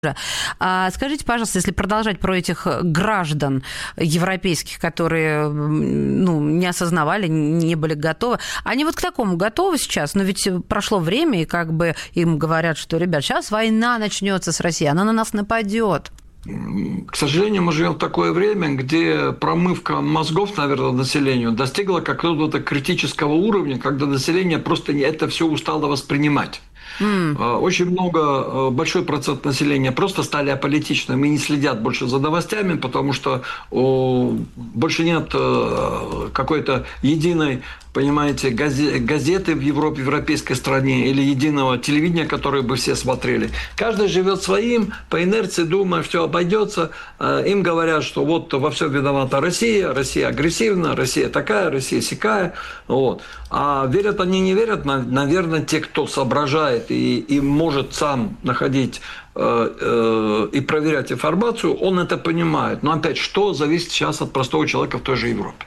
Скажите, пожалуйста, если продолжать про этих граждан европейских, которые не осознавали, не были готовы, они вот к такому готовы сейчас? Но ведь прошло время, и как бы им говорят, что, ребят, сейчас война начнется с Россией, она на нас нападет. К сожалению, мы живем в такое время, где промывка мозгов, наверное, населению достигла какого-то критического уровня, когда население просто это все устало воспринимать. Очень много, большой процент населения просто стали аполитичными и не следят больше за новостями, потому что больше нет какой-то единой, понимаете, газеты в Европе, в европейской стране или единого телевидения, которое бы все смотрели. Каждый живет своим, по инерции думая, все обойдется. Им говорят, что вот во всем виновата Россия, Россия агрессивна, Россия такая, Россия сякая. Вот. А верят они, не верят, наверное, те, кто соображает и может сам находить и проверять информацию, он это понимает. Но опять, что зависит сейчас от простого человека в той же Европе?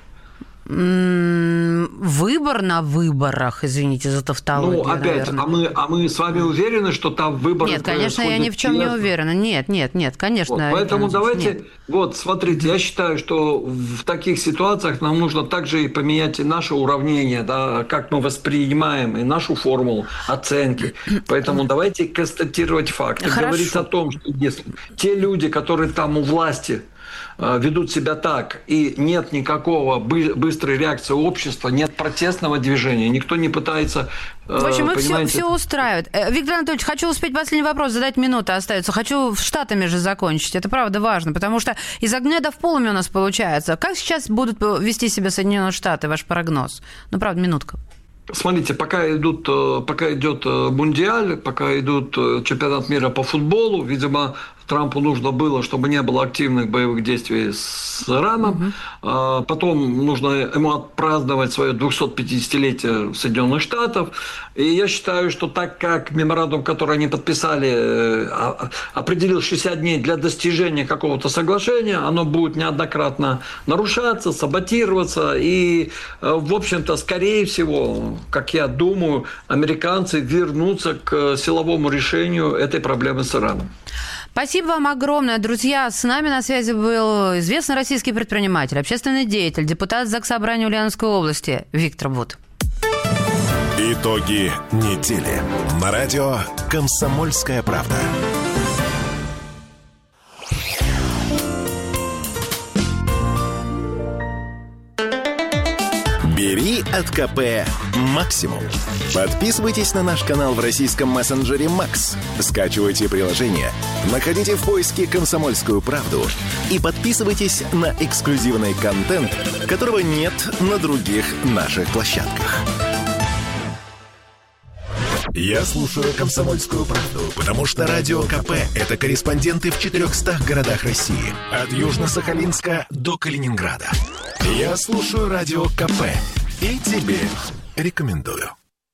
Выбор на выборах, извините за тавтологию. Ну, опять, а мы с вами уверены, что там выборы? Нет, конечно, я ни в чем не уверена. Нет, конечно. Вот, поэтому давайте, смотрите, я считаю, что в таких ситуациях нам нужно также и поменять и наше уравнение, да, как мы воспринимаем, и нашу формулу оценки. Поэтому давайте констатировать факты. Говорить о том, что если те люди, которые там у власти, ведут себя так, и нет никакого быстрой реакции общества, нет протестного движения, никто не пытается... В общем, все устраивает. Виктор Анатольевич, хочу успеть последний вопрос задать, минута остается. Хочу Штатами же закончить. Это правда важно, потому что из огня до в полыми у нас получается. Как сейчас будут вести себя Соединенные Штаты, ваш прогноз? Ну, правда, минутка. Смотрите, пока идет Мундиаль, пока идут чемпионат мира по футболу, видимо, Трампу нужно было, чтобы не было активных боевых действий с Ираном. Потом нужно ему отпраздновать свое 250-летие Соединенных Штатов. И я считаю, что так как меморандум, который они подписали, определил 60 дней для достижения какого-то соглашения, оно будет неоднократно нарушаться, саботироваться. И, в общем-то, скорее всего, как я думаю, американцы вернутся к силовому решению этой проблемы с Ираном. Спасибо вам огромное, друзья. С нами на связи был известный российский предприниматель, общественный деятель, депутат Заксобрания Ульяновской области Виктор Вуд. Итоги недели. На радио «Комсомольская правда». Бери от КП максимум. Подписывайтесь на наш канал в российском мессенджере Макс. Скачивайте приложение, находите в поиске «Комсомольскую правду» и подписывайтесь на эксклюзивный контент, которого нет на других наших площадках. Я слушаю «Комсомольскую правду», потому что Радио КП – это корреспонденты в 400 городах России. От Южно-Сахалинска до Калининграда. Я слушаю Радио КП и тебе рекомендую.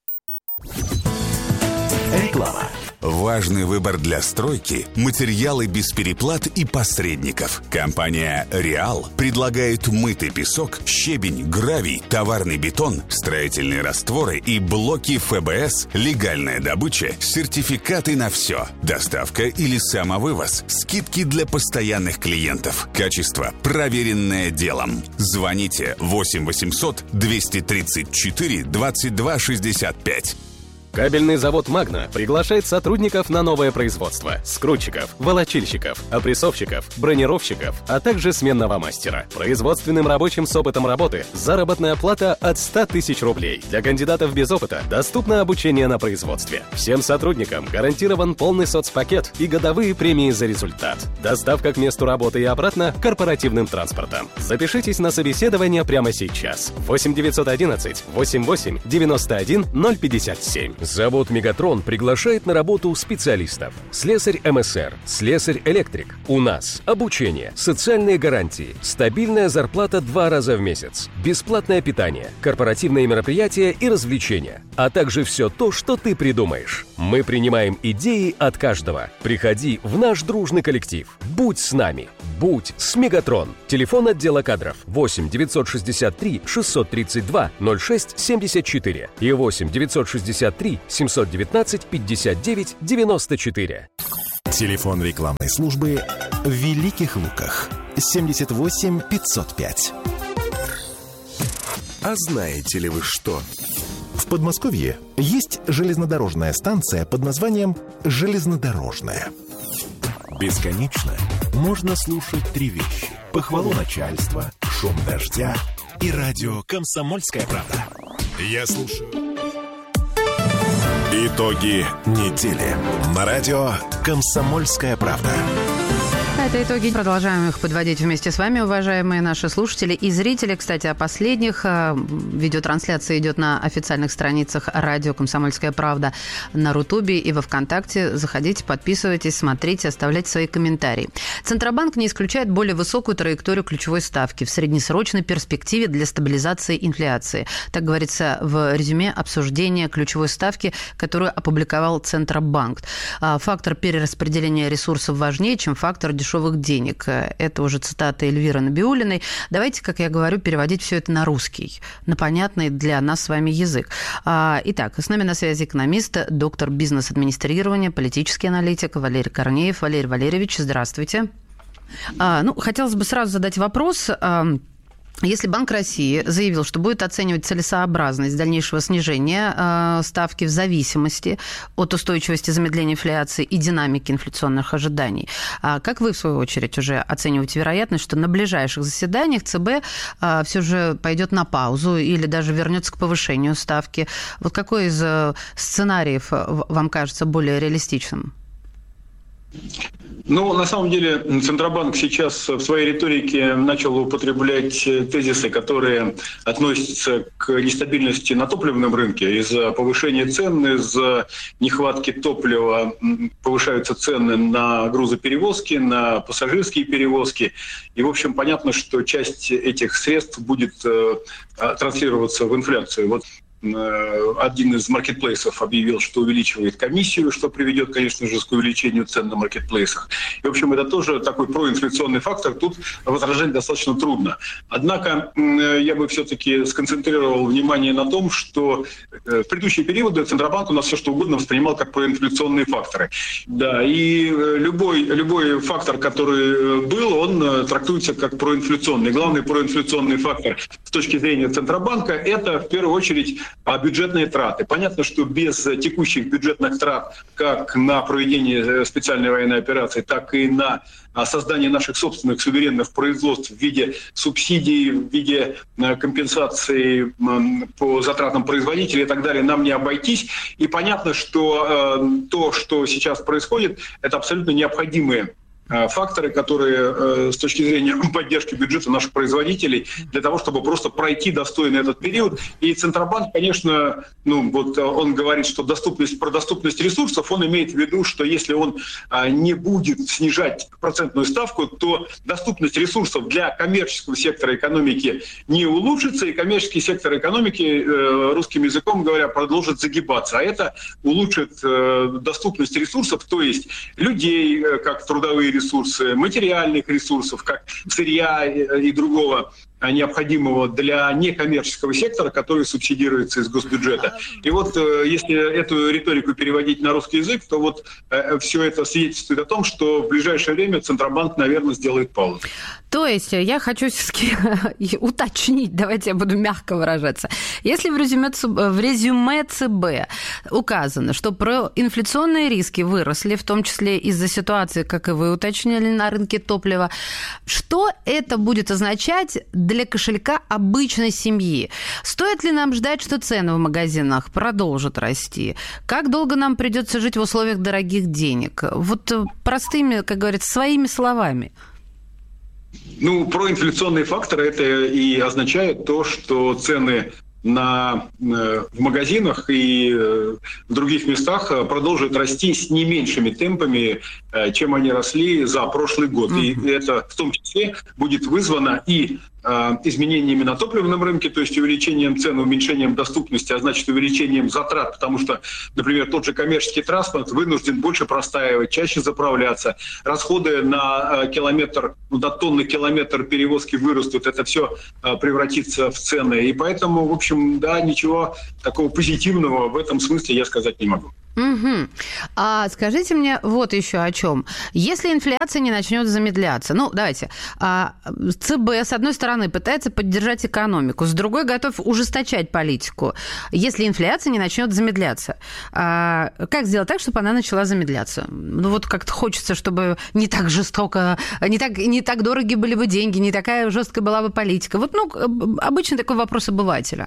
Реклама. Важный выбор для стройки – материалы без переплат и посредников. Компания «Реал» предлагает мытый песок, щебень, гравий, товарный бетон, строительные растворы и блоки ФБС, легальная добыча, сертификаты на все, доставка или самовывоз, скидки для постоянных клиентов. Качество, проверенное делом. Звоните 8 800 234 22 65. Кабельный завод «Магна» приглашает сотрудников на новое производство. Скрутчиков, волочильщиков, опрессовщиков, бронировщиков, а также сменного мастера. Производственным рабочим с опытом работы заработная плата от 100 тысяч рублей. Для кандидатов без опыта доступно обучение на производстве. Всем сотрудникам гарантирован полный соцпакет и годовые премии за результат. Доставка к месту работы и обратно корпоративным транспортом. Запишитесь на собеседование прямо сейчас. 8 911 88 91 057. Завод «Мегатрон» приглашает на работу специалистов. Слесарь МСР, слесарь-электрик. У нас обучение, социальные гарантии, стабильная зарплата 2 раза в месяц, бесплатное питание, корпоративные мероприятия и развлечения, а также все то, что ты придумаешь. Мы принимаем идеи от каждого. Приходи в наш дружный коллектив. Будь с нами. Будь с «Мегатрон». Телефон отдела кадров 8 963 632 06 74 и 8 963 719 59 94. Телефон рекламной службы в Великих Луках 78 505. А знаете ли вы что? В Подмосковье есть железнодорожная станция под названием «Железнодорожная». Бесконечно можно слушать три вещи: похвалу начальства, шум дождя и радио «Комсомольская правда». Я слушаю. Итоги недели на радио «Комсомольская правда». Это итоги. Продолжаем их подводить вместе с вами, уважаемые наши слушатели и зрители. Кстати, о последних. Видеотрансляция идет на официальных страницах радио «Комсомольская правда» на Рутубе и во Вконтакте. Заходите, подписывайтесь, смотрите, оставляйте свои комментарии. Центробанк не исключает более высокую траекторию ключевой ставки в среднесрочной перспективе для стабилизации инфляции. Так говорится в резюме обсуждения ключевой ставки, которую опубликовал Центробанк. Фактор перераспределения ресурсов важнее, чем фактор дешевых денег. Это уже цитата Эльвиры Набиуллиной. Давайте, как я говорю, переводить все это на русский, на понятный для нас с вами язык. Итак, с нами на связи экономист, доктор бизнес-администрирования, политический аналитик Валерий Корнеев. Валерий Валерьевич, здравствуйте. Хотелось бы сразу задать вопрос. Если Банк России заявил, что будет оценивать целесообразность дальнейшего снижения ставки в зависимости от устойчивости замедления инфляции и динамики инфляционных ожиданий, как вы, в свою очередь, уже оцениваете вероятность, что на ближайших заседаниях ЦБ все же пойдет на паузу или даже вернется к повышению ставки? Вот какой из сценариев вам кажется более реалистичным? На самом деле, Центробанк сейчас в своей риторике начал употреблять тезисы, которые относятся к нестабильности на топливном рынке. Из-за повышения цен, из-за нехватки топлива повышаются цены на грузоперевозки, на пассажирские перевозки. И, в общем, понятно, что часть этих средств будет транслироваться в инфляцию. Один из маркетплейсов объявил, что увеличивает комиссию, что приведет, конечно же, к увеличению цен на маркетплейсах. И, в общем, это тоже такой проинфляционный фактор. Тут возражать достаточно трудно. Однако я бы все-таки сконцентрировал внимание на том, что в предыдущие периоды Центробанк у нас все что угодно воспринимал как проинфляционные факторы. Да, и любой фактор, который был, он трактуется как проинфляционный. Главный проинфляционный фактор с точки зрения Центробанка – это, в первую очередь, бюджетные траты. Понятно, что без текущих бюджетных трат как на проведение специальной военной операции, так и на создание наших собственных суверенных производств в виде субсидий, в виде компенсации по затратам производителей и так далее, нам не обойтись. И понятно, что то, что сейчас происходит, это абсолютно необходимые факторы, которые с точки зрения поддержки бюджета наших производителей, для того, чтобы просто пройти достойно этот период. И Центробанк, конечно, он говорит, что про доступность ресурсов, он имеет в виду, что если он не будет снижать процентную ставку, то доступность ресурсов для коммерческого сектора экономики не улучшится, и коммерческий сектор экономики, русским языком говоря, продолжит загибаться. А это улучшит доступность ресурсов, то есть людей, как трудовые ресурсы, материальных ресурсов, как сырья и другого необходимого для некоммерческого сектора, который субсидируется из госбюджета. И если эту риторику переводить на русский язык, то все это свидетельствует о том, что в ближайшее время Центробанк, наверное, сделает паузу. То есть я хочу уточнить, давайте я буду мягко выражаться. Если в резюме ЦБ указано, что проинфляционные риски выросли, в том числе из-за ситуации, как и вы уточнили, на рынке топлива, что это будет означать для кошелька обычной семьи? Стоит ли нам ждать, что цены в магазинах продолжат расти? Как долго нам придется жить в условиях дорогих денег? Простыми, как говорится, своими словами. Проинфляционные факторы это и означает то, что цены в магазинах и в других местах продолжат расти с не меньшими темпами, чем они росли за прошлый год. И это в том числе будет вызвано и изменениями на топливном рынке, то есть увеличением цен, уменьшением доступности, а значит увеличением затрат, потому что, например, тот же коммерческий транспорт вынужден больше простаивать, чаще заправляться, расходы на километр, на тонны километр перевозки вырастут, это все превратится в цены. И поэтому, в общем, ничего такого позитивного в этом смысле я сказать не могу. Угу. А скажите мне вот еще о чем. Если инфляция не начнет замедляться, давайте, ЦБ, с одной стороны, пытается поддержать экономику, с другой готов ужесточать политику. Если инфляция не начнет замедляться, как сделать так, чтобы она начала замедляться? Как-то хочется, чтобы не так жестоко, не так дороги были бы деньги, не такая жесткая была бы политика. Обычный такой вопрос обывателя.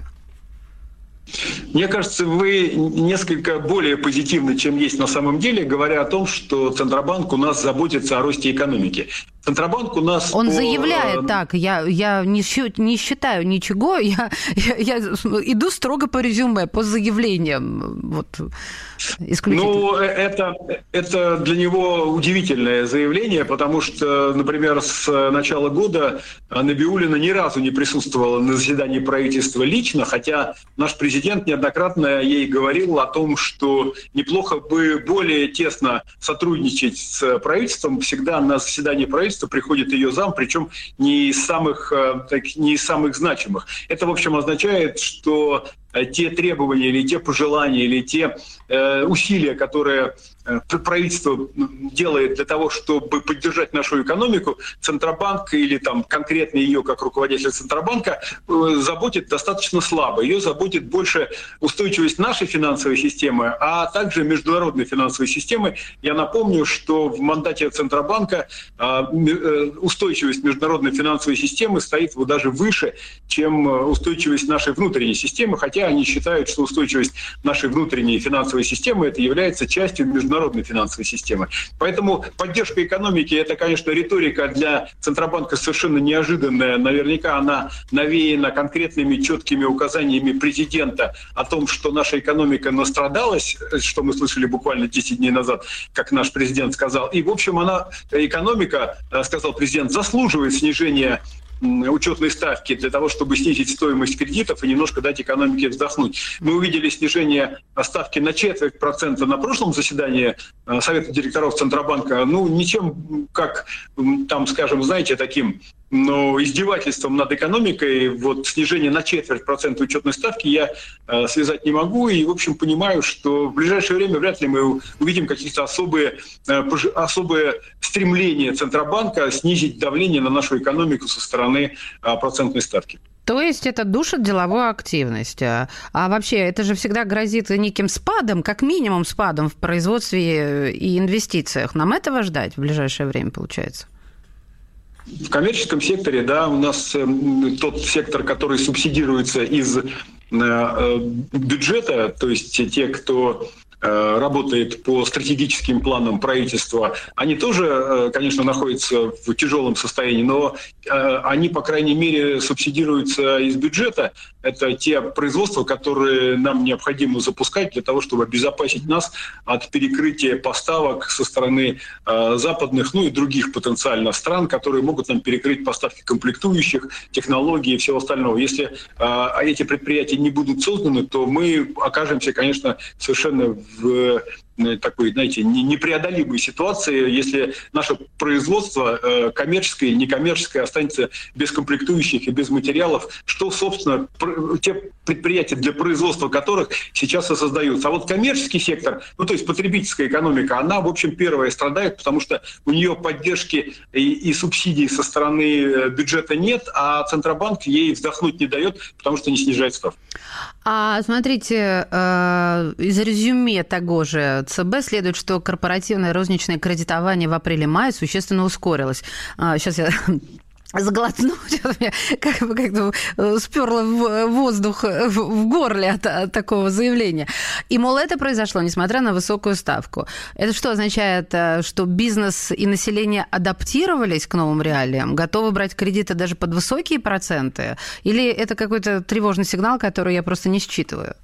Мне кажется, вы несколько более позитивны, чем есть на самом деле, говоря о том, что Центробанк у нас заботится о росте экономики. Центробанк у нас... Он заявляет так, я не считаю ничего, я иду строго по резюме, по заявлениям. Исключительно. Это для него удивительное заявление, потому что, например, с начала года Набиуллина ни разу не присутствовала на заседании правительства лично, хотя наш президент неоднократно ей говорил о том, что неплохо бы более тесно сотрудничать с правительством. Всегда на заседании правительства приходит ее зам, причем не из самых значимых. Это, в общем, означает, что те требования или те пожелания, или те усилия, которые правительство делает для того, чтобы поддержать нашу экономику, Центробанк или конкретно ее как руководитель Центробанка заботит достаточно слабо. Ее заботит больше устойчивость нашей финансовой системы, а также международной финансовой системы. Я напомню, что в мандате Центробанка устойчивость международной финансовой системы стоит даже выше, чем устойчивость нашей внутренней системы, хотя они считают, что устойчивость нашей внутренней финансовой системы это является частью международной финансовой системы. Поэтому поддержка экономики – это, конечно, риторика для Центробанка совершенно неожиданная. Наверняка она навеяна конкретными четкими указаниями президента о том, что наша экономика настрадалась, что мы слышали буквально 10 дней назад, как наш президент сказал. И, в общем, экономика, сказал президент, заслуживает снижения учетной ставки для того, чтобы снизить стоимость кредитов и немножко дать экономике вздохнуть. Мы увидели снижение ставки на 0,25% на прошлом заседании Совета директоров Центробанка. Ничем, как, таким издевательством над экономикой, снижение на 0,25% учетной ставки я связать не могу. И, в общем, понимаю, что в ближайшее время вряд ли мы увидим какие-то особые стремления Центробанка снизить давление на нашу экономику со стороны процентной ставки. То есть это душит деловую активность. А вообще это же всегда грозит неким спадом, как минимум спадом в производстве и инвестициях. Нам этого ждать в ближайшее время, получается? В коммерческом секторе, да, у нас тот сектор, который субсидируется из бюджета, то есть те, кто работает по стратегическим планам правительства, они тоже, конечно, находятся в тяжелом состоянии, но они, по крайней мере, субсидируются из бюджета. Это те производства, которые нам необходимо запускать для того, чтобы обезопасить нас от перекрытия поставок со стороны западных, и других потенциально стран, которые могут нам перекрыть поставки комплектующих, технологий и всего остального. Если эти предприятия не будут созданы, то мы окажемся, конечно, совершенно в такой, непреодолимой ситуации, если наше производство коммерческое и некоммерческое останется без комплектующих и без материалов, что, собственно, те предприятия, для производства которых сейчас и создаются. А вот коммерческий сектор, то есть потребительская экономика, она, в общем, первая страдает, потому что у нее поддержки и субсидий со стороны бюджета нет, а Центробанк ей вздохнуть не дает, потому что не снижает ставку. А смотрите, из резюме того же ЦБ следует, что корпоративное розничное кредитование в апреле-мае существенно ускорилось. Сейчас я заглотну, как-то сперло воздух в горле от такого заявления. И, мол, это произошло, несмотря на высокую ставку. Это что означает, что бизнес и население адаптировались к новым реалиям, готовы брать кредиты даже под высокие проценты? Или это какой-то тревожный сигнал, который я просто не считываю?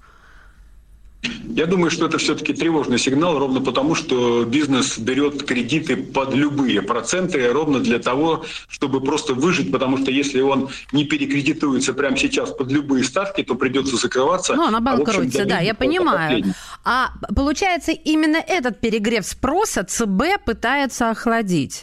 Я думаю, что это все-таки тревожный сигнал, ровно потому, что бизнес берет кредиты под любые проценты, ровно для того, чтобы просто выжить, потому что если он не перекредитуется прямо сейчас под любые ставки, то придется закрываться. Она банкротится, да, я понимаю. А получается, именно этот перегрев спроса ЦБ пытается охладить?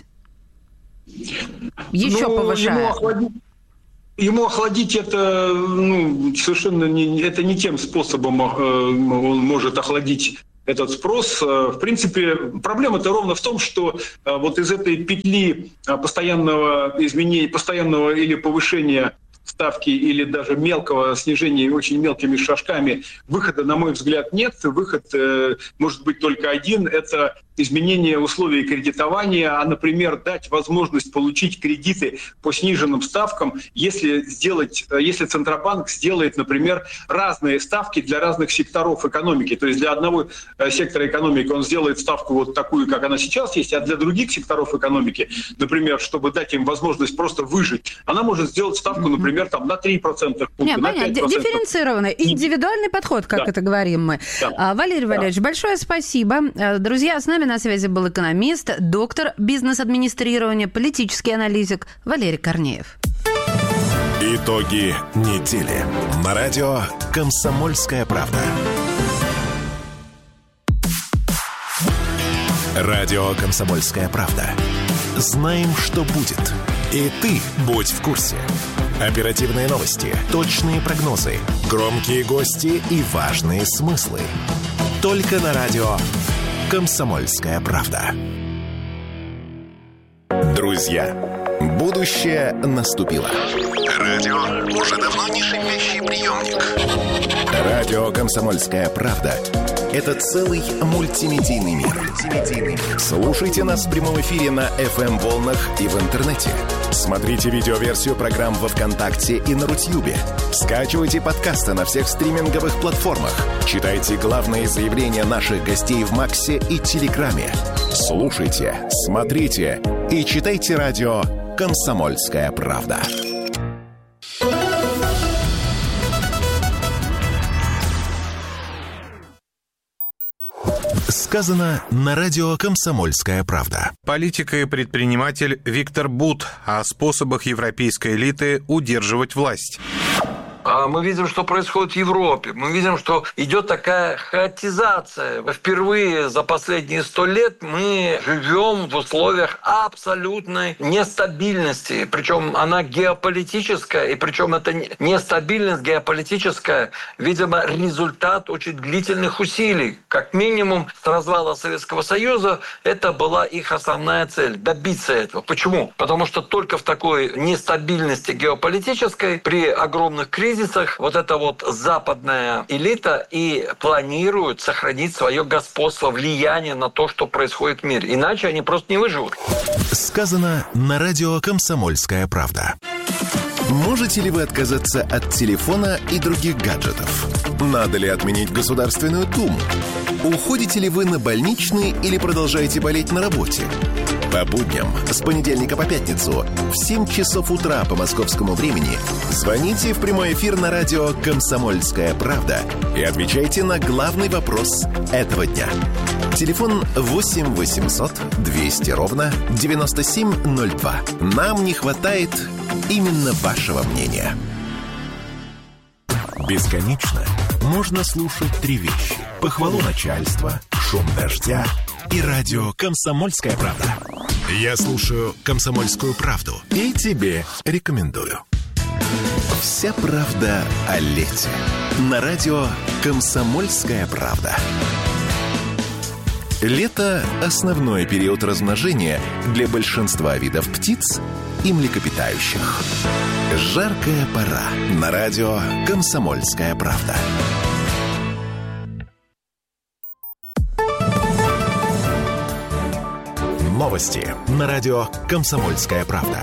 Еще повышая? Ему охладить это совершенно не тем способом он может охладить этот спрос. В принципе, проблема-то ровно в том, что вот из этой петли постоянного изменения, постоянного или повышения ставки или даже мелкого снижения очень мелкими шажками выхода, на мой взгляд, нет. Выход может быть только один – это изменение условий кредитования, а, например, дать возможность получить кредиты по сниженным ставкам, если Центробанк сделает, например, разные ставки для разных секторов экономики. То есть для одного сектора экономики он сделает ставку вот такую, как она сейчас есть, а для других секторов экономики, например, чтобы дать им возможность просто выжить, она может сделать ставку, например, там, на 3% пункта, на 5%. Дифференцированный, индивидуальный подход, как это говорим мы. Да. Валерий Валерьевич, большое спасибо. Друзья, с нами на связи был экономист, доктор бизнес-администрирования, политический аналитик Валерий Корнеев. Итоги недели. На радио «Комсомольская правда». Радио «Комсомольская правда». Знаем, что будет. И ты будь в курсе. Оперативные новости, точные прогнозы, громкие гости и важные смыслы. Только на радио «Комсомольская правда». Друзья, будущее наступило. Радио уже давно не шипящий приемник. Радио «Комсомольская правда» — это целый мультимедийный мир. Слушайте нас в прямом эфире на FM-волнах и в интернете. Смотрите видеоверсию программ во ВКонтакте и на Рутьюбе. Скачивайте подкасты на всех стриминговых платформах. Читайте главные заявления наших гостей в Максе и Телеграме. Слушайте, смотрите и читайте радио «Комсомольская правда». Сказано на радио «Комсомольская правда». Политик и предприниматель Виктор Бут о способах европейской элиты удерживать власть. Мы видим, что происходит в Европе. Мы видим, что идет такая хаотизация. Впервые за последние 100 лет мы живем в условиях абсолютной нестабильности. Причем она геополитическая, и причем эта нестабильность геополитическая, видимо, результат очень длительных усилий. Как минимум, с развала Советского Союза это была их основная цель – добиться этого. Почему? Потому что только в такой нестабильности геополитической, при огромных кризисах, вот эта вот западная элита и планирует сохранить свое господство, влияние на то, что происходит в мире. Иначе они просто не выживут. Сказано на радио «Комсомольская правда». Можете ли вы отказаться от телефона и других гаджетов? Надо ли отменить Государственную Думу? Уходите ли вы на больничный или продолжаете болеть на работе? По будням с понедельника по пятницу в 7 часов утра по московскому времени звоните в прямой эфир на радио «Комсомольская правда» и отвечайте на главный вопрос этого дня. Телефон 8 800 200 ровно 9702. Нам не хватает именно вашего мнения. Бесконечно можно слушать 3 вещи: похвалу начальства, шум дождя и радио «Комсомольская правда». Я слушаю «Комсомольскую правду» и тебе рекомендую. Вся правда о лете. На радио «Комсомольская правда». Лето – основной период размножения для большинства видов птиц и млекопитающих. Жаркая пора. На радио «Комсомольская правда». Новости на радио «Комсомольская правда».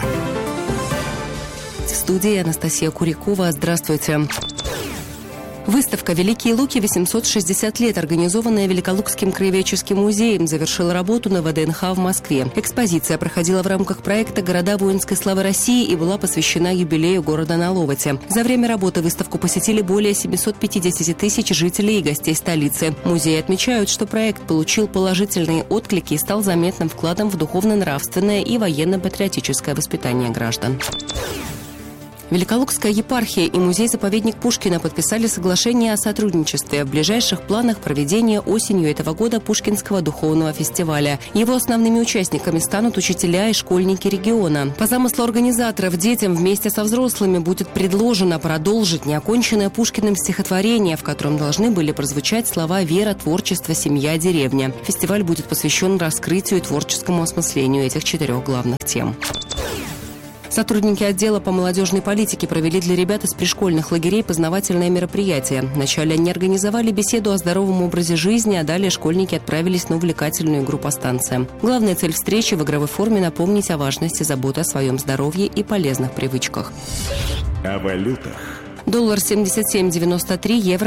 В студии Анастасия Курякова. Здравствуйте. Выставка «Великие Луки. 860 лет», организованная Великолукским краеведческим музеем, завершила работу на ВДНХ в Москве. Экспозиция проходила в рамках проекта «Города воинской славы России» и была посвящена юбилею города на Ловоте. За время работы выставку посетили более 750 тысяч жителей и гостей столицы. Музеи отмечают, что проект получил положительные отклики и стал заметным вкладом в духовно-нравственное и военно-патриотическое воспитание граждан. Великолукская епархия и музей-заповедник Пушкина подписали соглашение о сотрудничестве. В ближайших планах проведения осенью этого года Пушкинского духовного фестиваля. Его основными участниками станут учителя и школьники региона. По замыслу организаторов, детям вместе со взрослыми будет предложено продолжить неоконченное Пушкиным стихотворение, в котором должны были прозвучать слова «Вера, творчество, семья, деревня». Фестиваль будет посвящен раскрытию и творческому осмыслению этих 4 главных тем. Сотрудники отдела по молодежной политике провели для ребят из пришкольных лагерей познавательное мероприятие. Вначале они организовали беседу о здоровом образе жизни, а далее школьники отправились на увлекательную игру по станциям. Главная цель встречи в игровой форме – напомнить о важности заботы о своем здоровье и полезных привычках. О валютах. Доллар 77.93, евро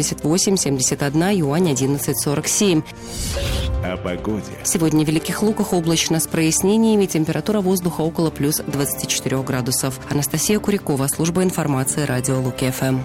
88.71, юань 11.47. О погоде. Сегодня в Великих Луках облачно с прояснениями, температура воздуха около плюс 24 градусов. Анастасия Курякова, служба информации, радио Луки-ФМ.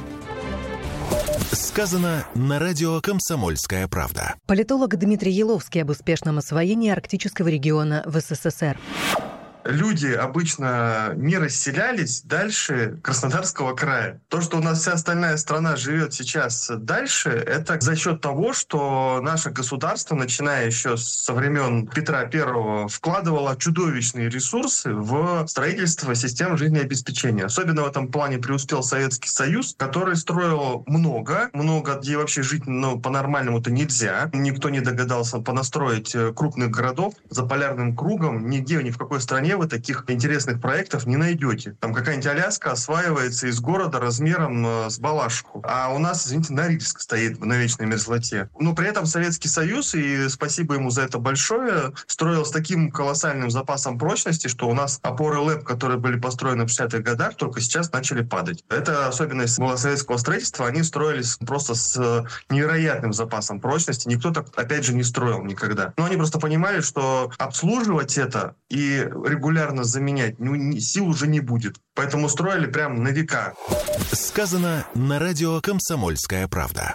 Сказано на радио «Комсомольская правда». Политолог Дмитрий Еловский об успешном освоении арктического региона в СССР. Люди обычно не расселялись дальше Краснодарского края. То, что у нас вся остальная страна живет сейчас дальше, это за счет того, что наше государство, начиная еще со времен Петра I, вкладывало чудовищные ресурсы в строительство систем жизнеобеспечения. Особенно в этом плане преуспел Советский Союз, который строил много, где вообще жить по-нормальному-то нельзя. Никто не догадался понастроить крупных городов за полярным кругом. Нигде, ни в какой стране вы таких интересных проектов не найдете. Там какая-нибудь Аляска осваивается из города размером с Балашиху. А у нас, извините, Норильск стоит на вечной мерзлоте. Но при этом Советский Союз, и спасибо ему за это большое, строил с таким колоссальным запасом прочности, что у нас опоры ЛЭП, которые были построены в 60-х годах, только сейчас начали падать. Это особенность была советского строительства. Они строились просто с невероятным запасом прочности. Никто так, опять же, не строил никогда. Но они просто понимали, что обслуживать это и регулярно заменять сил уже не будет. Поэтому строили прям на века. Сказано на радио «Комсомольская правда».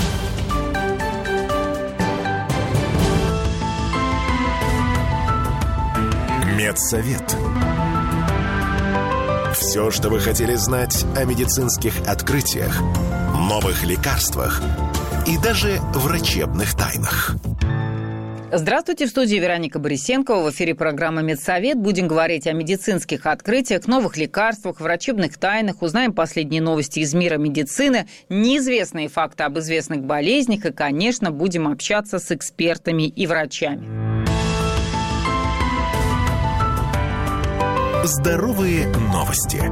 Медсовет. Все, что вы хотели знать о медицинских открытиях, новых лекарствах и даже врачебных тайнах. Здравствуйте, в студии Вероника Борисенкова. В эфире программа «Медсовет». Будем говорить о медицинских открытиях, новых лекарствах, врачебных тайнах. Узнаем последние новости из мира медицины, неизвестные факты об известных болезнях и, конечно, будем общаться с экспертами и врачами. Здоровые новости.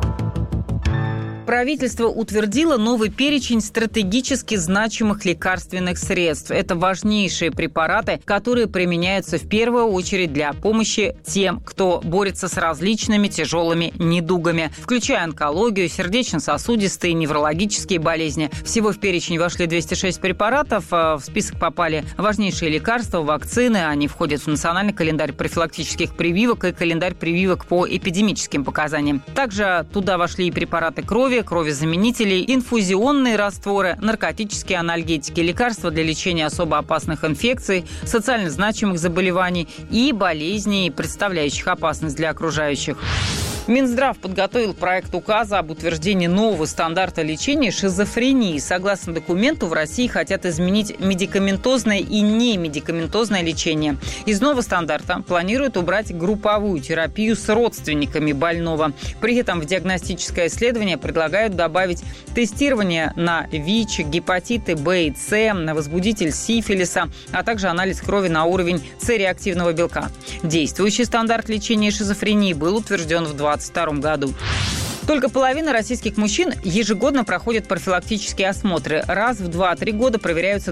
Правительство утвердило новый перечень стратегически значимых лекарственных средств. Это важнейшие препараты, которые применяются в первую очередь для помощи тем, кто борется с различными тяжелыми недугами, включая онкологию, сердечно-сосудистые, неврологические болезни. Всего в перечень вошли 206 препаратов. В список попали важнейшие лекарства, вакцины. Они входят в национальный календарь профилактических прививок и календарь прививок по эпидемическим показаниям. Также туда вошли и препараты крови, кровезаменители, инфузионные растворы, наркотические анальгетики, лекарства для лечения особо опасных инфекций, социально значимых заболеваний и болезней, представляющих опасность для окружающих. Минздрав подготовил проект указа об утверждении нового стандарта лечения шизофрении. Согласно документу, в России хотят изменить медикаментозное и немедикаментозное лечение. Из нового стандарта планируют убрать групповую терапию с родственниками больного. При этом в диагностическое исследование предлагают добавить тестирование на ВИЧ, гепатиты Б и С, на возбудитель сифилиса, а также анализ крови на уровень С-реактивного белка. Действующий стандарт лечения шизофрении был утвержден в 2022 году. Только половина российских мужчин ежегодно проходят профилактические осмотры. Раз в 2-3 года проверяются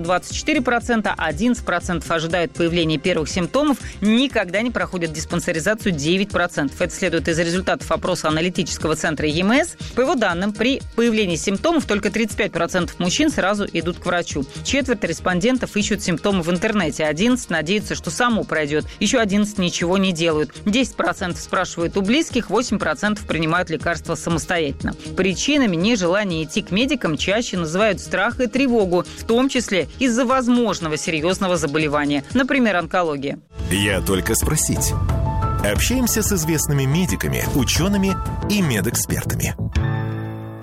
24%, 11% ожидают появления первых симптомов, никогда не проходят диспансеризацию 9%. Это следует из результатов опроса аналитического центра ЕМС. По его данным, при появлении симптомов только 35% мужчин сразу идут к врачу. Четверть респондентов ищут симптомы в интернете, 11% надеются, что само пройдет, еще 11% ничего не делают. 10% спрашивают у близких, 8% принимают лекарства самостоятельно. Причинами нежелания идти к медикам чаще называют страх и тревогу, в том числе из-за возможного серьезного заболевания, например, онкология. Я только спросить. Общаемся с известными медиками, учеными и медэкспертами.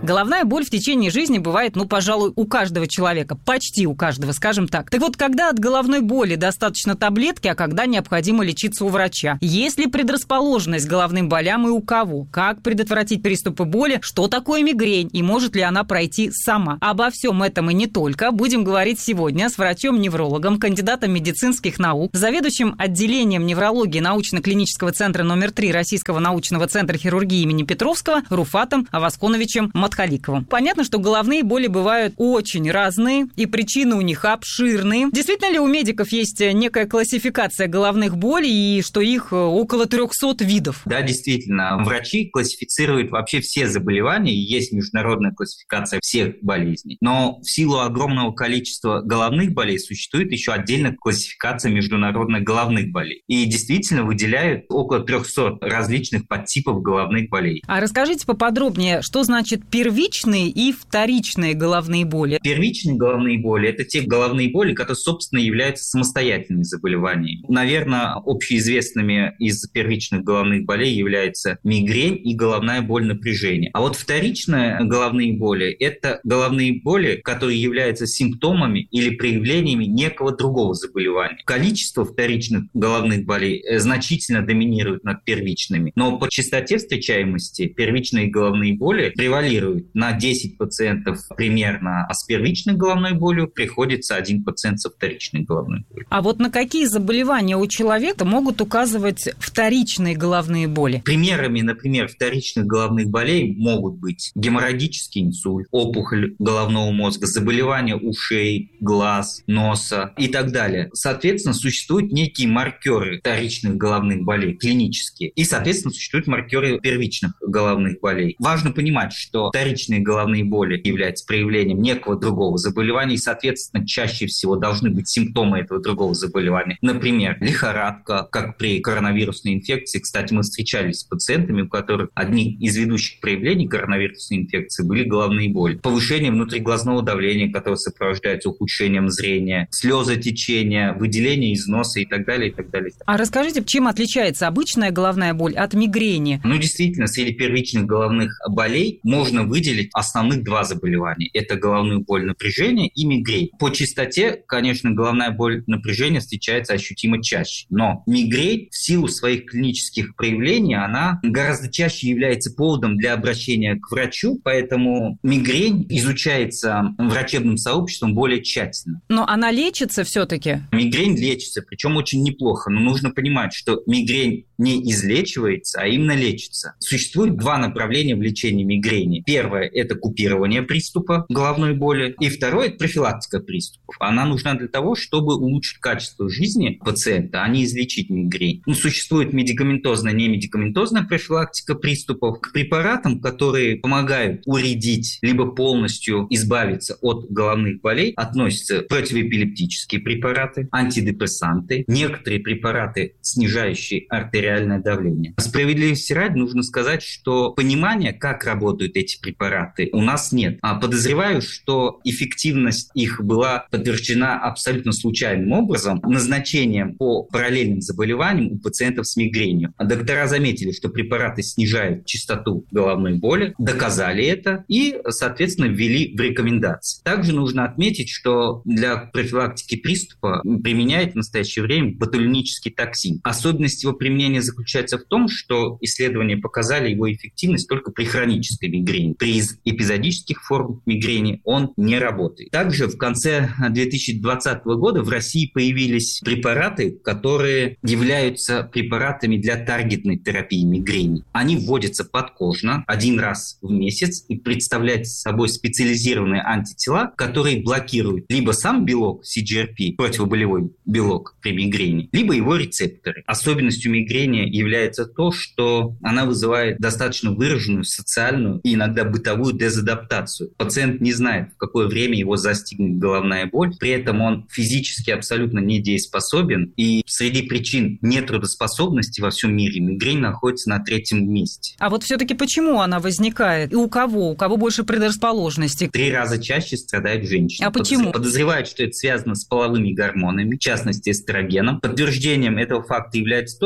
Головная боль в течение жизни бывает, пожалуй, у каждого человека, почти у каждого, скажем так. Так вот, когда от головной боли достаточно таблетки, а когда необходимо лечиться у врача? Есть ли предрасположенность к головным болям и у кого? Как предотвратить приступы боли? Что такое мигрень и может ли она пройти сама? Обо всем этом и не только будем говорить сегодня с врачом-неврологом, кандидатом медицинских наук, заведующим отделением неврологии научно-клинического центра номер 3 Российского научного центра хирургии имени Петровского Руфатом Авасконовичем Матхаликовым. Понятно, что головные боли бывают очень разные, и причины у них обширные. Действительно ли у медиков есть некая классификация головных болей, и что их около 300 видов? Да, действительно. Врачи классифицируют вообще все заболевания, и есть международная классификация всех болезней. Но в силу огромного количества головных болей существует еще отдельная классификация международных головных болей. И действительно выделяют около 300 различных подтипов головных болей. А расскажите поподробнее, что значит первичные и вторичные головные боли? Первичные головные боли – это те головные боли, которые, собственно, являются самостоятельными заболеваниями. Наверное, общеизвестными из первичных головных болей являются мигрень и головная боль напряжения. А вот вторичные головные боли – это головные боли, которые являются симптомами или проявлениями некого другого заболевания. Количество вторичных головных болей значительно доминирует над первичными, но по частоте встречаемости первичные головные боли превалируют. На 10 пациентов примерно с первичной головной болью приходится 1 пациент со вторичной головной болью. А вот на какие заболевания у человека могут указывать вторичные головные боли? Примерами, например, вторичных головных болей могут быть геморрагический инсульт, опухоль головного мозга, заболевания ушей, глаз, носа и так далее. Соответственно, существуют некие маркеры вторичных головных болей, клинические, и, соответственно, существуют маркеры первичных головных болей. Важно понимать, что вторичные головные боли являются проявлением некого другого заболевания, и, соответственно, чаще всего должны быть симптомы этого другого заболевания. Например, лихорадка, как при коронавирусной инфекции. Кстати, мы встречались с пациентами, у которых одним из ведущих проявлений коронавирусной инфекции были головные боли. Повышение внутриглазного давления, которое сопровождается ухудшением зрения, слезотечение, выделение из носа и так далее, и так далее. А расскажите, чем отличается обычная головная боль от мигрени? Действительно, среди первичных головных болей можно выделить основных два заболевания. Это головную боль напряжения и мигрень. По частоте, конечно, головная боль напряжения встречается ощутимо чаще. Но мигрень в силу своих клинических проявлений, она гораздо чаще является поводом для обращения к врачу, поэтому мигрень изучается врачебным сообществом более тщательно. Но она лечится все-таки? Мигрень лечится, причем очень неплохо. Но нужно понимать, что мигрень не излечивается, а именно лечится. Существует два направления в лечении мигрени. Первое – это купирование приступа головной боли. И второе – это профилактика приступов. Она нужна для того, чтобы улучшить качество жизни пациента, а не излечить мигрень. Существует медикаментозная, немедикаментозная профилактика приступов. К препаратам, которые помогают уредить либо полностью избавиться от головных болей, относятся противоэпилептические препараты, антидепрессанты, некоторые препараты, снижающие артериальное давление. Справедливости ради нужно сказать, что понимания, как работают эти препараты, у нас нет. Подозреваю, что эффективность их была подтверждена абсолютно случайным образом назначением по параллельным заболеваниям у пациентов с мигренью. Доктора заметили, что препараты снижают частоту головной боли, доказали это и, соответственно, ввели в рекомендации. Также нужно отметить, что для профилактики приступа применяют в настоящее время ботулинический токсин. Особенность его применения заключается в том, что исследования показали его эффективность только при хронической мигрени. При эпизодических формах мигрени он не работает. Также в конце 2020 года в России появились препараты, которые являются препаратами для таргетной терапии мигрени. Они вводятся подкожно один раз в месяц и представляют собой специализированные антитела, которые блокируют либо сам белок CGRP, противоболевой белок при мигрени, либо его рецепторы. Особенностью мигрени является то, что она вызывает достаточно выраженную социальную и иногда бытовую дезадаптацию. Пациент не знает, в какое время его застигнет головная боль, при этом он физически абсолютно недееспособен, и среди причин нетрудоспособности во всем мире мигрень находится на 3-м месте. А вот все-таки почему она возникает? И у кого? У кого больше предрасположенности? 3 раза чаще страдают женщины. А почему? Подозревают, что это связано с половыми гормонами, в частности эстрогеном. Подтверждением этого факта является то, что за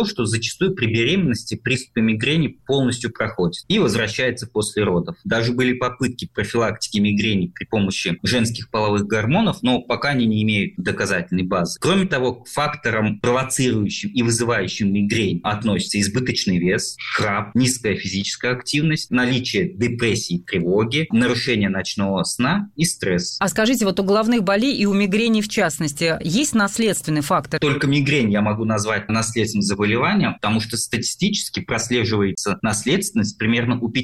зачастую при беременности приступы мигрени полностью проходят и возвращаются после родов. Даже были попытки профилактики мигрени при помощи женских половых гормонов, но пока они не имеют доказательной базы. Кроме того, к факторам, провоцирующим и вызывающим мигрень, относятся избыточный вес, храп, низкая физическая активность, наличие депрессии, тревоги, нарушение ночного сна и стресс. А скажите, вот у головных болей и у мигрени в частности есть наследственный фактор? Только мигрень я могу назвать наследственным заболеванием, потому что статистически прослеживается наследственность примерно у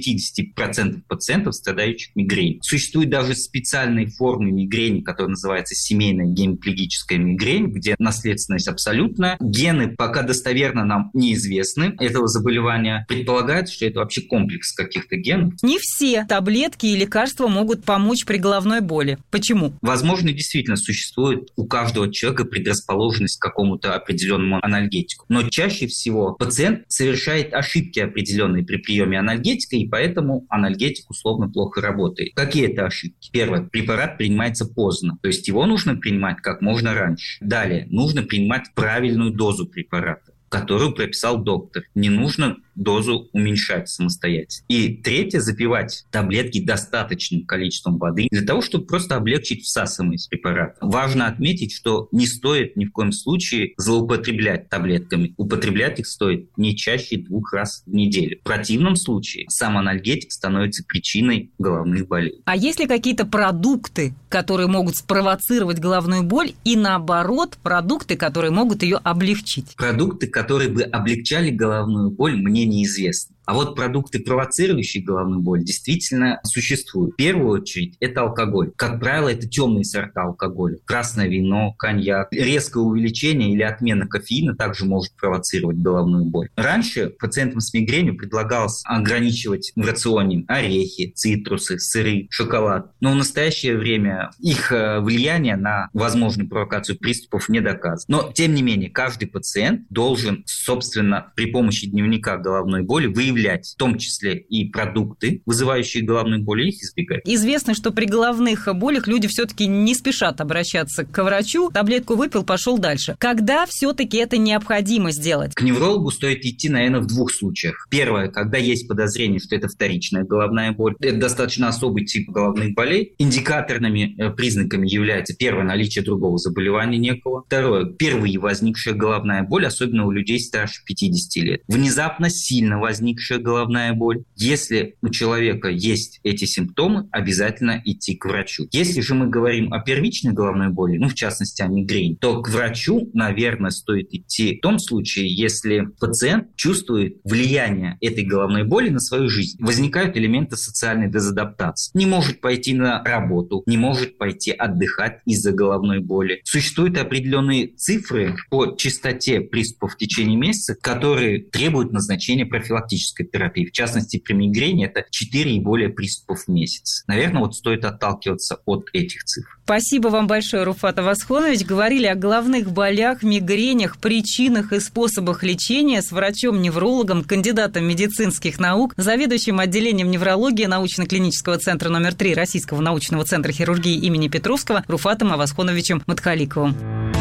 50% пациентов, страдающих мигренью. Существуют даже специальные формы мигрени, которые называются семейная гемиплегическая мигрень, где наследственность абсолютная. Гены пока достоверно нам неизвестны этого заболевания. Предполагается, что это вообще комплекс каких-то генов. Не все таблетки и лекарства могут помочь при головной боли. Почему? Возможно, действительно существует у каждого человека предрасположенность к какому-то определенному анальгетику. Но чаще всего пациент совершает ошибки определенные при приеме анальгетика, и поэтому анальгетик условно плохо работает. Какие это ошибки? Первое. Препарат принимается поздно, то есть его нужно принимать как можно раньше. Далее. Нужно принимать правильную дозу препарата, которую прописал доктор. Не нужно дозу уменьшать самостоятельно. И третье, запивать таблетки достаточным количеством воды для того, чтобы просто облегчить всасываемость препарата. Важно отметить, что не стоит ни в коем случае злоупотреблять таблетками. Употреблять их стоит не чаще 2 раз в неделю. В противном случае сам анальгетик становится причиной головных болей. А есть ли какие-то продукты, которые могут спровоцировать головную боль, и наоборот, продукты, которые могут ее облегчить? Продукты, которые бы облегчали головную боль, мне неизвестно. А вот продукты, провоцирующие головную боль, действительно существуют. В первую очередь это алкоголь. Как правило, это темные сорта алкоголя. Красное вино, коньяк. Резкое увеличение или отмена кофеина также может провоцировать головную боль. Раньше пациентам с мигренью предлагалось ограничивать в рационе орехи, цитрусы, сыры, шоколад. Но в настоящее время их влияние на возможную провокацию приступов не доказано. Но, тем не менее, каждый пациент должен, собственно, при помощи дневника головной боли выявлять в том числе и продукты, вызывающие головную боль, и их избегать. Известно, что при головных болях люди все-таки не спешат обращаться к врачу. Таблетку выпил, пошел дальше. Когда все-таки это необходимо сделать? К неврологу стоит идти, наверное, в 2 случаях. Первое, когда есть подозрение, что это вторичная головная боль. Это достаточно особый тип головных болей. Индикаторными признаками является первое, наличие другого заболевания некого. Второе, впервые возникшая головная боль, особенно у людей старше 50 лет. Внезапно сильно возникшая головная боль. Если у человека есть эти симптомы, обязательно идти к врачу. Если же мы говорим о первичной головной боли, в частности о мигрени, то к врачу, наверное, стоит идти в том случае, если пациент чувствует влияние этой головной боли на свою жизнь. Возникают элементы социальной дезадаптации. Не может пойти на работу, не может пойти отдыхать из-за головной боли. Существуют определенные цифры по частоте приступов в течение месяца, которые требуют назначения профилактической терапии. В частности, при мигрени это 4 и более приступов в месяц. Наверное, стоит отталкиваться от этих цифр. Спасибо вам большое, Руфат Авасхонович. Говорили о головных болях, мигренях, причинах и способах лечения с врачом-неврологом, кандидатом медицинских наук, заведующим отделением неврологии научно-клинического центра номер 3 Российского научного центра хирургии имени Петровского Руфатом Авасхоновичем Матхаликовым.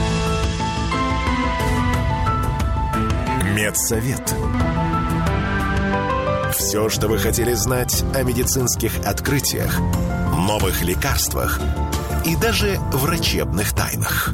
Медсовет. Все, что вы хотели знать о медицинских открытиях, новых лекарствах и даже врачебных тайнах.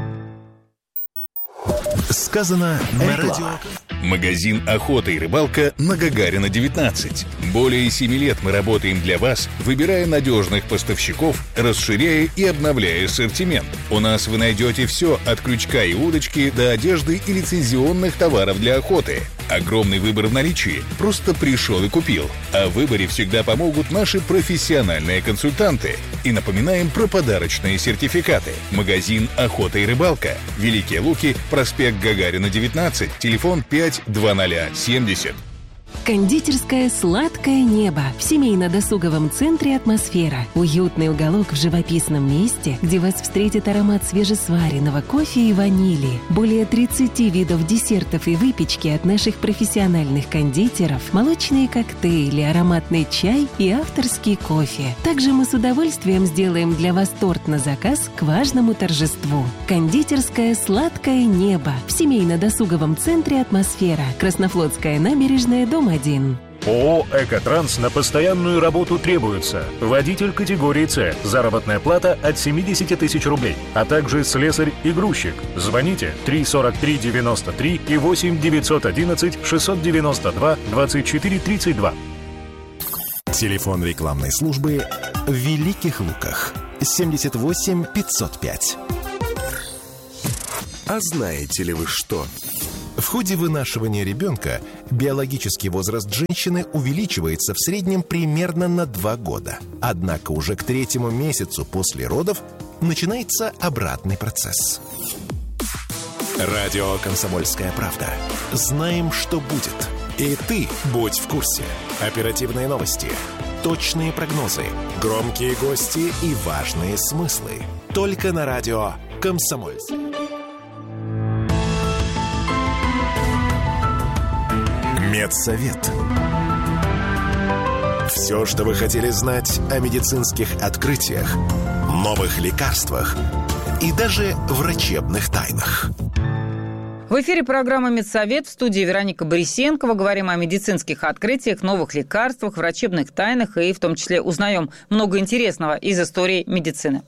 Сказано на радио. Магазин «Охота и рыбалка» на Гагарина, 19. Более 7 лет мы работаем для вас, выбирая надежных поставщиков, расширяя и обновляя ассортимент. У нас вы найдете все от крючка и удочки до одежды и лицензионных товаров для охоты. Огромный выбор в наличии. Просто пришел и купил. О выборе всегда помогут наши профессиональные консультанты. И напоминаем про подарочные сертификаты. Магазин «Охота и рыбалка». Великие Луки, проспект Гагарина, 19. Телефон 52070. Кондитерская «Сладкое небо» в семейно-досуговом центре «Атмосфера». Уютный уголок в живописном месте, где вас встретит аромат свежесваренного кофе и ванили. Более 30 видов десертов и выпечки от наших профессиональных кондитеров, молочные коктейли, ароматный чай и авторский кофе. Также мы с удовольствием сделаем для вас торт на заказ к важному торжеству. Кондитерская «Сладкое небо» в семейно-досуговом центре «Атмосфера». Краснофлотская набережная, дом 1. ООО «Экотранс» на постоянную работу требуется. Водитель категории С. Заработная плата от 70 тысяч рублей. А также слесарь и грузчик. Звоните 343 93 и 8 911 692 24 32. Телефон рекламной службы в Великих Луках. 78 505. А знаете ли вы что? В ходе вынашивания ребенка биологический возраст женщины увеличивается в среднем примерно на 2 года. Однако уже к 3-му месяцу после родов начинается обратный процесс. Радио «Комсомольская правда». Знаем, что будет. И ты будь в курсе. Оперативные новости, точные прогнозы, громкие гости и важные смыслы. Только на радио «Комсомольская». Медсовет. Все, что вы хотели знать о медицинских открытиях, новых лекарствах и даже врачебных тайнах. В эфире программа «Медсовет», в студии Вероника Борисенкова. Говорим о медицинских открытиях, новых лекарствах, врачебных тайнах и в том числе узнаем много интересного из истории медицины.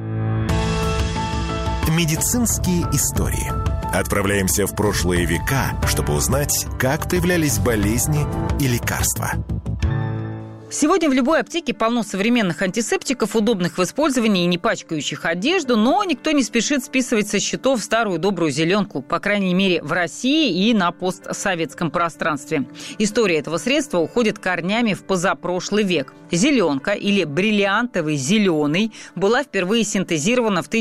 Медицинские истории. Отправляемся в прошлые века, чтобы узнать, как появлялись болезни и лекарства. Сегодня в любой аптеке полно современных антисептиков, удобных в использовании и не пачкающих одежду, но никто не спешит списывать со счетов старую добрую зеленку, по крайней мере в России и на постсоветском пространстве. История этого средства уходит корнями в позапрошлый век. Зеленка или бриллиантовый зеленый была впервые синтезирована в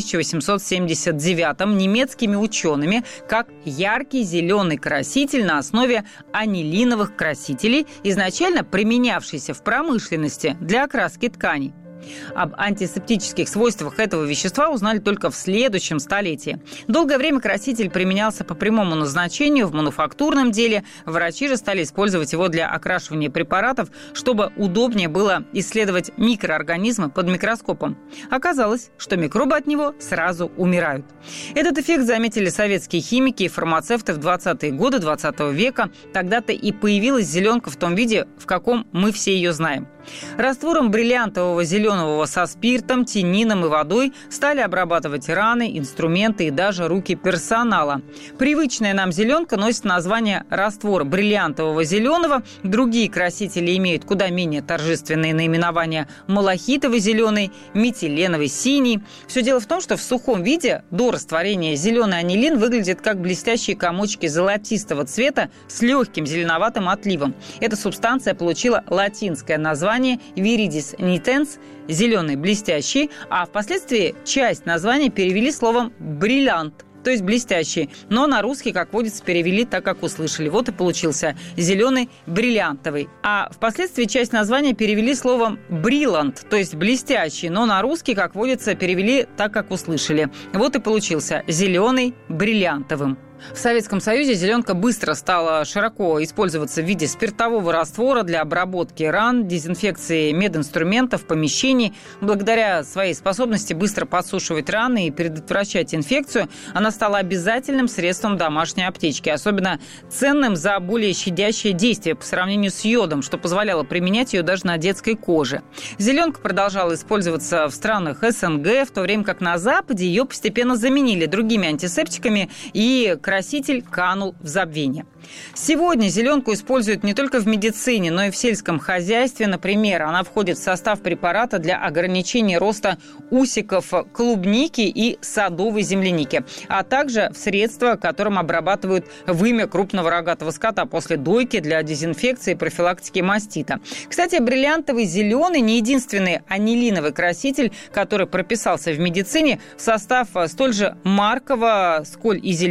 1879-м немецкими учеными как яркий зеленый краситель на основе анилиновых красителей, изначально применявшийся в промышленности для окраски тканей. Об антисептических свойствах этого вещества узнали только в следующем столетии. Долгое время краситель применялся по прямому назначению в мануфактурном деле. Врачи же стали использовать его для окрашивания препаратов, чтобы удобнее было исследовать микроорганизмы под микроскопом. Оказалось, что микробы от него сразу умирают. Этот эффект заметили советские химики и фармацевты в 20-е годы 20 века. Тогда-то и появилась зеленка в том виде, в каком мы все ее знаем. Раствором бриллиантового зеленого со спиртом, тинином и водой стали обрабатывать раны, инструменты и даже руки персонала. Привычная нам зеленка носит название раствор бриллиантового зеленого. Другие красители имеют куда менее торжественные наименования: малахитовый зеленый, метиленовый синий. Все дело в том, что в сухом виде до растворения зеленый анилин выглядит как блестящие комочки золотистого цвета с легким зеленоватым отливом. Эта субстанция получила латинское название Viridis nitens, зеленый блестящий, а впоследствии часть названия перевели словом бриллиант, то есть блестящий. Но на русский, как водится, перевели так, как услышали. Вот и получился зеленый бриллиантовый. А впоследствии часть названия перевели словом бриллант, то есть блестящий. Но на русский, как водится, перевели так, как услышали. Вот и получился зеленый бриллиантовым. В Советском Союзе зеленка быстро стала широко использоваться в виде спиртового раствора для обработки ран, дезинфекции мединструментов, помещений. Благодаря своей способности быстро подсушивать раны и предотвращать инфекцию, она стала обязательным средством домашней аптечки, особенно ценным за более щадящее действие по сравнению с йодом, что позволяло применять ее даже на детской коже. Зеленка продолжала использоваться в странах СНГ, в то время как на Западе ее постепенно заменили другими антисептиками, и краситель канул в забвение. Сегодня зеленку используют не только в медицине, но и в сельском хозяйстве. Например, она входит в состав препарата для ограничения роста усиков клубники и садовой земляники, а также в средства, которым обрабатывают вымя крупного рогатого скота после дойки для дезинфекции и профилактики мастита. Кстати, бриллиантовый зеленый не единственный анилиновый краситель, который прописался в медицине. В состав столь же маркового, сколь и зеленка,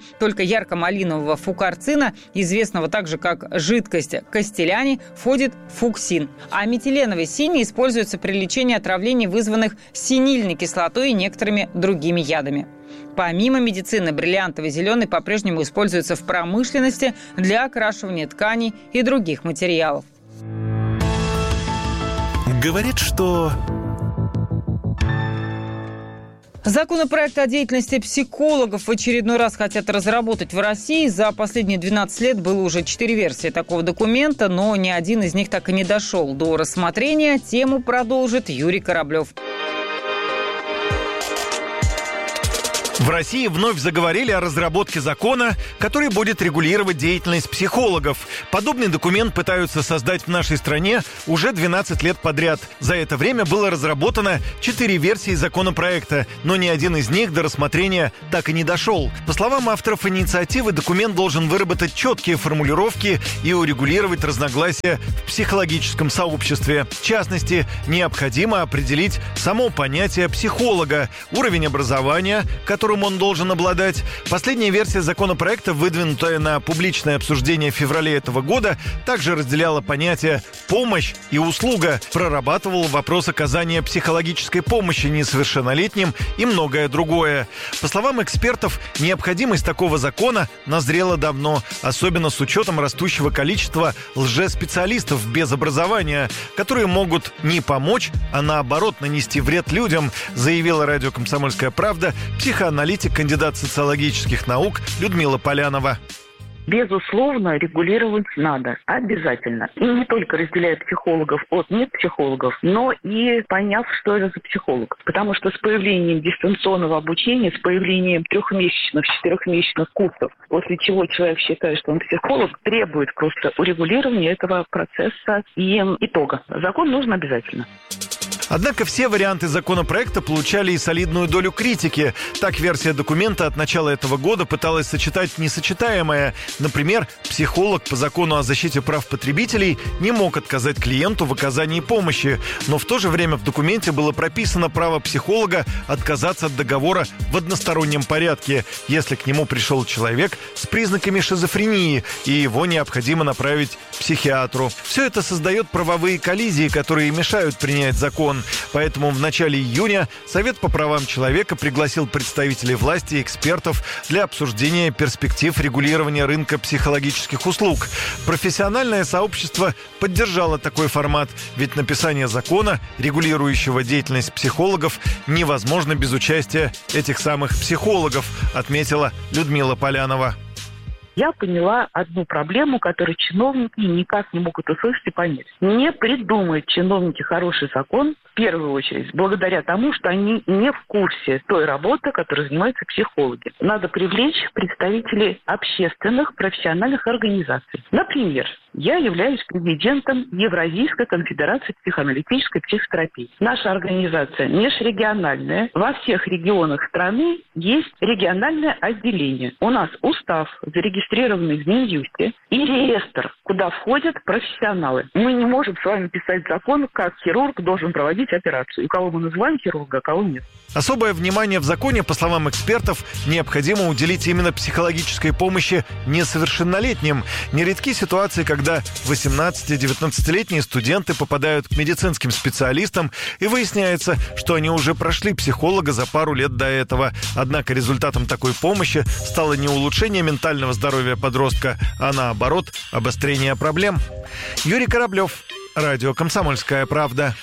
только ярко-малинового фукарцина, известного также как жидкость кастеляни, входит фуксин. А метиленовый синий используется при лечении отравлений, вызванных синильной кислотой и некоторыми другими ядами. Помимо медицины, бриллиантовый зеленый по-прежнему используется в промышленности для окрашивания тканей и других материалов. Говорит, что... Законопроект о деятельности психологов в очередной раз хотят разработать в России. За последние 12 лет было уже 4 версии такого документа, но ни один из них так и не дошел до рассмотрения. Тему продолжит Юрий Кораблев. В России вновь заговорили о разработке закона, который будет регулировать деятельность психологов. Подобный документ пытаются создать в нашей стране уже 12 лет подряд. За это время было разработано 4 версии законопроекта, но ни один из них до рассмотрения так и не дошел. По словам авторов инициативы, документ должен выработать четкие формулировки и урегулировать разногласия в психологическом сообществе. В частности, необходимо определить само понятие психолога, уровень образования, которым он должен обладать. Последняя версия законопроекта, выдвинутая на публичное обсуждение в феврале этого года, также разделяла понятия «помощь» и «услуга», прорабатывала вопрос оказания психологической помощи несовершеннолетним и многое другое. По словам экспертов, необходимость такого закона назрела давно, особенно с учетом растущего количества лжеспециалистов без образования, которые могут не помочь, а наоборот нанести вред людям, заявила радио «Комсомольская правда» психоаналитик, кандидат социологических наук Людмила Полянова. Безусловно, регулировать надо. Обязательно. И не только разделяя психологов от непсихологов, но и поняв, что это за психолог. Потому что с появлением дистанционного обучения, с появлением 3-месячных, 4-месячных курсов, после чего человек считает, что он психолог, требует просто урегулирования этого процесса и итога. Закон нужен обязательно. Однако все варианты законопроекта получали и солидную долю критики. Так, версия документа от начала этого года пыталась сочетать несочетаемое. Например, психолог по закону о защите прав потребителей не мог отказать клиенту в оказании помощи. Но в то же время в документе было прописано право психолога отказаться от договора в одностороннем порядке, если к нему пришел человек с признаками шизофрении, и его необходимо направить к психиатру. Все это создает правовые коллизии, которые мешают принять закон. Поэтому в начале июня Совет по правам человека пригласил представителей власти и экспертов для обсуждения перспектив регулирования рынка психологических услуг. Профессиональное сообщество поддержало такой формат, ведь написание закона, регулирующего деятельность психологов, невозможно без участия этих самых психологов, отметила Людмила Полянова. Я поняла одну проблему, которую чиновники никак не могут услышать и понять. Не придумают чиновники хороший закон, в первую очередь, благодаря тому, что они не в курсе той работы, которой занимаются психологи. Надо привлечь представителей общественных профессиональных организаций. Например, я являюсь президентом Евразийской конфедерации психоаналитической психотерапии. Наша организация межрегиональная. Во всех регионах страны есть региональное отделение. У нас устав, зарегистрированный в Минюсте, и реестр, куда входят профессионалы. Мы не можем с вами писать закон, как хирург должен проводить операцию. И кого мы называем хирурга, а кого нет. Особое внимание в законе, по словам экспертов, необходимо уделить именно психологической помощи несовершеннолетним. Нередки ситуации, когда 18-19-летние студенты попадают к медицинским специалистам, и выясняется, что они уже прошли психолога за пару лет до этого. Однако результатом такой помощи стало не улучшение ментального здоровья подростка, а наоборот, обострение проблем. Юрий Кораблев, радио «Комсомольская правда».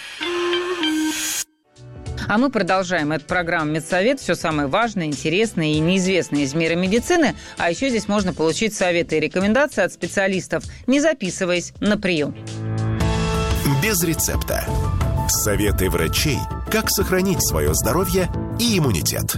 А мы продолжаем эту программу «Медсовет». Все самое важное, интересное и неизвестное из мира медицины. А еще здесь можно получить советы и рекомендации от специалистов, не записываясь на прием. Без рецепта. Советы врачей, как сохранить свое здоровье и иммунитет.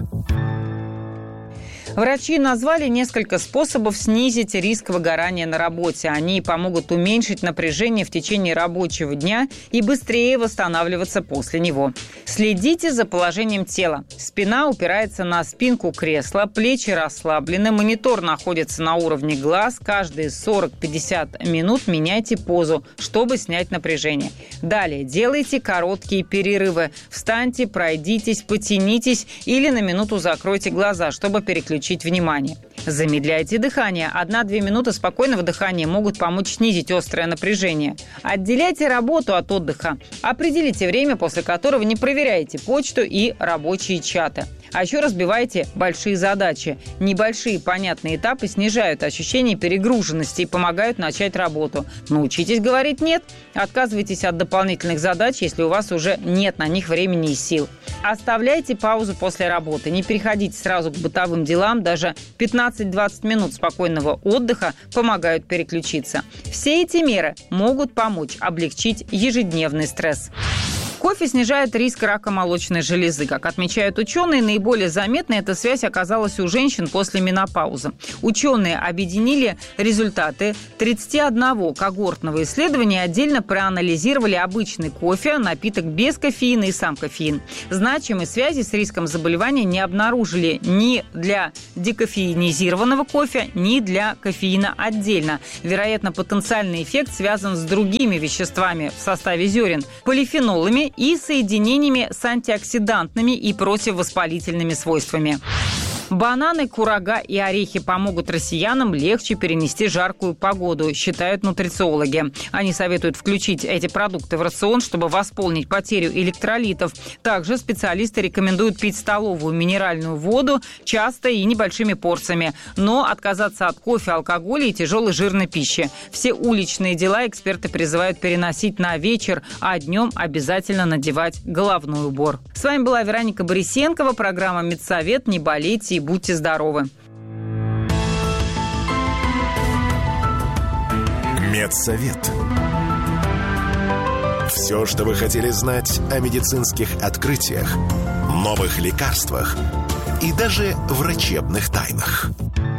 Врачи назвали несколько способов снизить риск выгорания на работе. Они помогут уменьшить напряжение в течение рабочего дня и быстрее восстанавливаться после него. Следите за положением тела. Спина упирается на спинку кресла, плечи расслаблены, монитор находится на уровне глаз. Каждые 40-50 минут меняйте позу, чтобы снять напряжение. Далее делайте короткие перерывы. Встаньте, пройдитесь, потянитесь или на минуту закройте глаза, чтобы переключиться переключить внимание. Замедляйте дыхание. 1-2 минуты спокойного дыхания могут помочь снизить острое напряжение. Отделяйте работу от отдыха. Определите время, после которого не проверяете почту и рабочие чаты. А еще разбивайте большие задачи. Небольшие понятные этапы снижают ощущение перегруженности и помогают начать работу. Научитесь говорить «нет». Отказывайтесь от дополнительных задач, если у вас уже нет на них времени и сил. Оставляйте паузу после работы. Не переходите сразу к бытовым делам. Даже 15-20 минут спокойного отдыха помогают переключиться. Все эти меры могут помочь облегчить ежедневный стресс. Кофе снижает риск рака молочной железы. Как отмечают ученые, наиболее заметной эта связь оказалась у женщин после менопаузы. Ученые объединили результаты 31 когортного исследования, отдельно проанализировали обычный кофе, напиток без кофеина и сам кофеин. Значимой связи с риском заболевания не обнаружили ни для декофеинизированного кофе, ни для кофеина отдельно. Вероятно, потенциальный эффект связан с другими веществами в составе зерен, полифенолами и соединениями с антиоксидантными и противовоспалительными свойствами. Бананы, курага и орехи помогут россиянам легче перенести жаркую погоду, считают нутрициологи. Они советуют включить эти продукты в рацион, чтобы восполнить потерю электролитов. Также специалисты рекомендуют пить столовую минеральную воду часто и небольшими порциями, но отказаться от кофе, алкоголя и тяжелой жирной пищи. Все уличные дела эксперты призывают переносить на вечер, а днем обязательно надевать головной убор. С вами была Вероника Борисенкова, программа «Медсовет». Не болейте и будьте здоровы. Медсовет. Все, что вы хотели знать о медицинских открытиях, новых лекарствах и даже врачебных тайнах.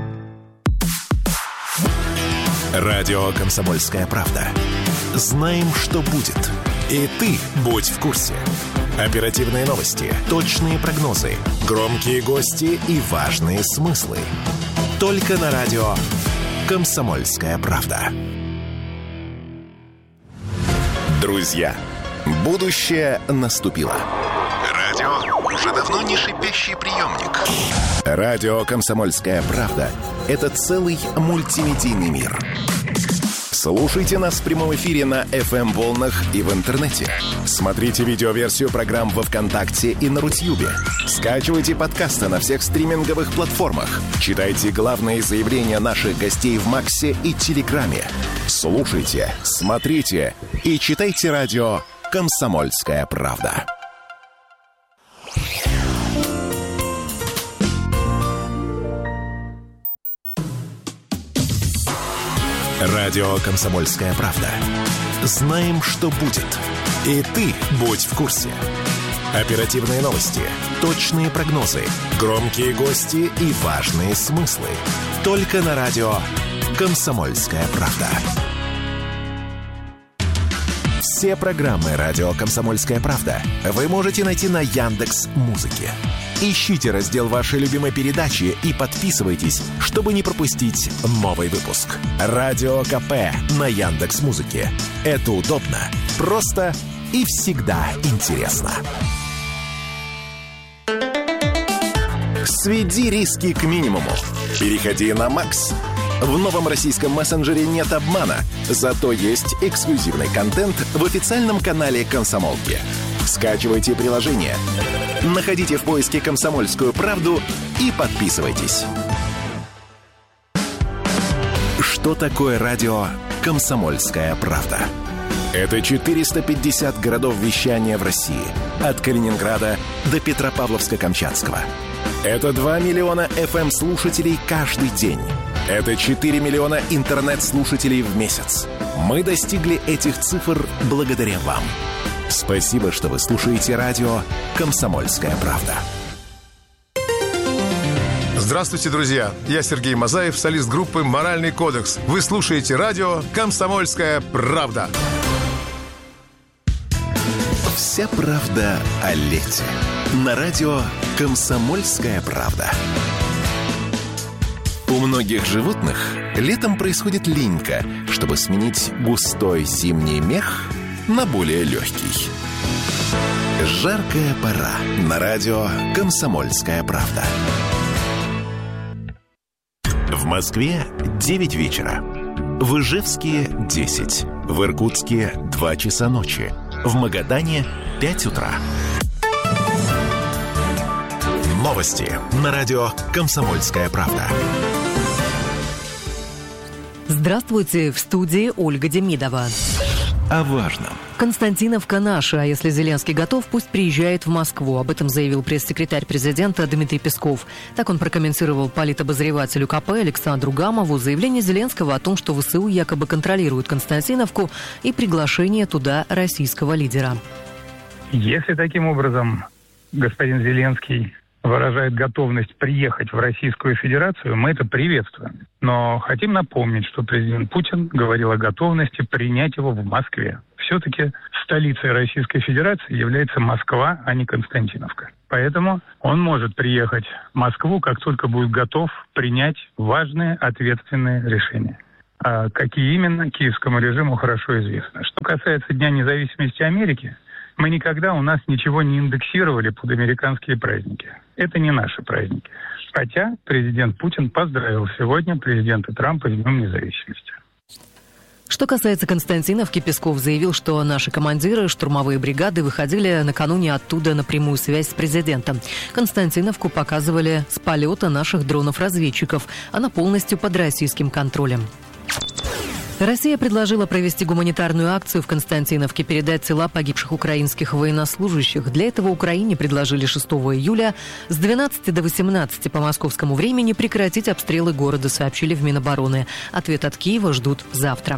Радио «Комсомольская правда». Знаем, что будет. И ты будь в курсе. Оперативные новости, точные прогнозы, громкие гости и важные смыслы. Только на радио «Комсомольская правда». Друзья, будущее наступило. Радио уже давно не шипящий приемник. Радио «Комсомольская правда» — это целый мультимедийный мир. Слушайте нас в прямом эфире на FM-волнах и в интернете. Смотрите видеоверсию программ во ВКонтакте и на Рутьюбе. Скачивайте подкасты на всех стриминговых платформах. Читайте главные заявления наших гостей в Максе и Телеграме. Слушайте, смотрите и читайте радио «Комсомольская правда». Радио «Комсомольская правда». Знаем, что будет. И ты будь в курсе. Оперативные новости, точные прогнозы, громкие гости и важные смыслы. Только на радио «Комсомольская правда». Все программы радио «Комсомольская правда» вы можете найти на Яндекс.Музыке. Ищите раздел вашей любимой передачи и подписывайтесь, чтобы не пропустить новый выпуск. Радио КП на Яндекс.Музыке. Это удобно, просто и всегда интересно. Сведи риски к минимуму. Переходи на Макс. В новом российском мессенджере нет обмана, зато есть эксклюзивный контент в официальном канале «Комсомолки». Скачивайте приложение, находите в поиске «Комсомольскую правду» и подписывайтесь. Что такое радио «Комсомольская правда»? Это 450 городов вещания в России, от Калининграда до Петропавловска-Камчатского. Это 2 миллиона FM-слушателей каждый день. Это 4 миллиона интернет-слушателей в месяц. Мы достигли этих цифр благодаря вам. Спасибо, что вы слушаете радио «Комсомольская правда». Здравствуйте, друзья! Я Сергей Мазаев, солист группы «Моральный кодекс». Вы слушаете радио «Комсомольская правда». Вся правда о лете. На радио «Комсомольская правда». У многих животных летом происходит линька, чтобы сменить густой зимний мех на более легкий. Жаркая пора. На радио «Комсомольская правда». В Москве 9 вечера. В Ижевске 10. В Иркутске 2 часа ночи. В Магадане 5 утра. Новости на радио «Комсомольская правда». Здравствуйте, в студии Ольга Демидова. О важном. Константиновка наша, а если Зеленский готов, пусть приезжает в Москву. Об этом заявил пресс-секретарь президента Дмитрий Песков. Так он прокомментировал политобозревателю КП Александру Гамову заявление Зеленского о том, что ВСУ якобы контролирует Константиновку и приглашение туда российского лидера. Если таким образом господин Зеленский выражает готовность приехать в Российскую Федерацию, мы это приветствуем. Но хотим напомнить, что президент Путин говорил о готовности принять его в Москве. Все-таки столицей Российской Федерации является Москва, а не Константиновка. Поэтому он может приехать в Москву, как только будет готов принять важные ответственные решения. А какие именно, киевскому режиму хорошо известно. Что касается Дня независимости Америки, мы никогда у нас ничего не индексировали под американские праздники. Это не наши праздники. Хотя президент Путин поздравил сегодня президента Трампа с Днем независимости. Что касается Константиновки, Песков заявил, что наши командиры, штурмовые бригады выходили накануне оттуда на прямую связь с президентом. Константиновку показывали с полета наших дронов-разведчиков. Она полностью под российским контролем. Россия предложила провести гуманитарную акцию в Константиновке, передать тела погибших украинских военнослужащих. Для этого Украине предложили 6 июля с 12 до 18 по московскому времени прекратить обстрелы города, сообщили в Минобороны. Ответ от Киева ждут завтра.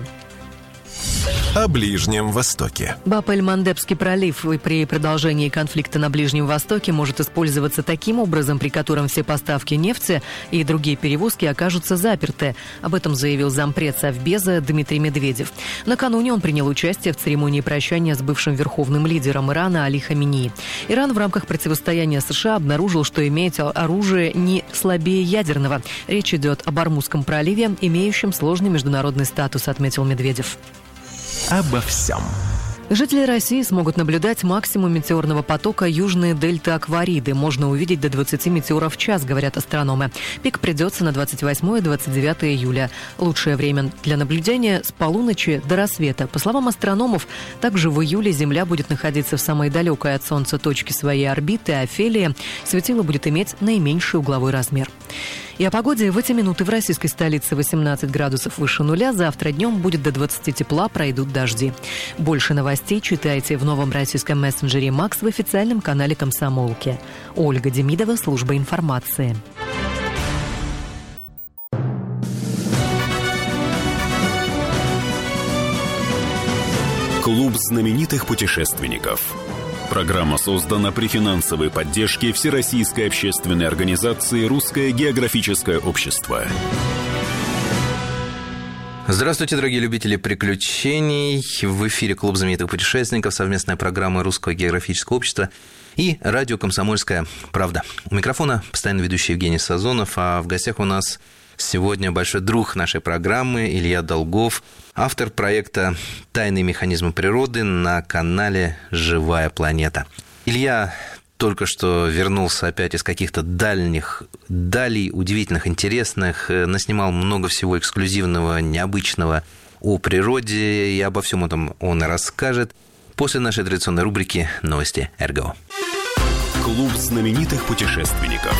О Ближнем Востоке. Баб-эль-Мандебский пролив при продолжении конфликта на Ближнем Востоке может использоваться таким образом, при котором все поставки нефти и другие перевозки окажутся заперты. Об этом заявил зампред Совбеза Дмитрий Медведев. Накануне он принял участие в церемонии прощания с бывшим верховным лидером Ирана Али Хаминеи. Иран в рамках противостояния США обнаружил, что имеет оружие не слабее ядерного. Речь идет об Ормузском проливе, имеющем сложный международный статус, отметил Медведев. Обо всем. Жители России смогут наблюдать максимум метеорного потока южные дельты Аквариды. Можно увидеть до 20 метеоров в час, говорят астрономы. Пик придется на 28 и 29 июля. Лучшее время для наблюдения с полуночи до рассвета. По словам астрономов, также в июле Земля будет находиться в самой далекой от Солнца точке своей орбиты, Офелии. Светило будет иметь наименьший угловой размер. И о погоде в эти минуты в российской столице 18 градусов выше нуля. Завтра днем будет до 20 тепла, пройдут дожди. Больше новостей читайте в новом российском мессенджере «Макс» в официальном канале «Комсомолки». Ольга Демидова, служба информации. Клуб знаменитых путешественников. Программа создана при финансовой поддержке Всероссийской общественной организации «Русское географическое общество». Здравствуйте, дорогие любители приключений. В эфире Клуб знаменитых путешественников, совместная программа Русского географического общества и радио «Комсомольская правда». У микрофона постоянно ведущий Евгений Сазонов, а в гостях у нас сегодня большой друг нашей программы Илья Долгов, автор проекта «Тайные механизмы природы» на канале «Живая планета». Илья только что вернулся опять из каких-то далей, удивительных, интересных, наснимал много всего эксклюзивного, необычного о природе, и обо всем этом он и расскажет после нашей традиционной рубрики «Новости РГО». Клуб знаменитых путешественников.